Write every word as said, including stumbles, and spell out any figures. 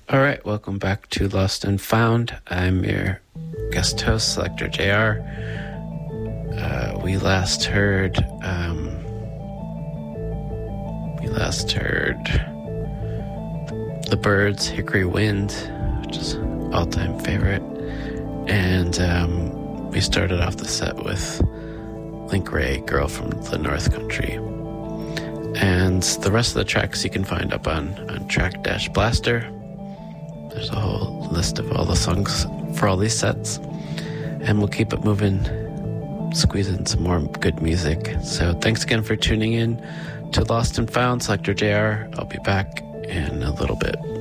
All right, welcome back to Lost and Found. I'm your guest host, Selector J R. Uh, we last heard, um, we last heard The Byrds, Hickory Wind, which is all-time favorite. And um, we started off the set with Link Wray, Girl from the North Country. And the rest of the tracks you can find up on, on Track Dash Blaster. There's a whole list of all the songs for all these sets. And we'll keep it moving, squeeze in some more good music. So thanks again for tuning in to Lost and Found. Selector J R. I'll be back in a little bit.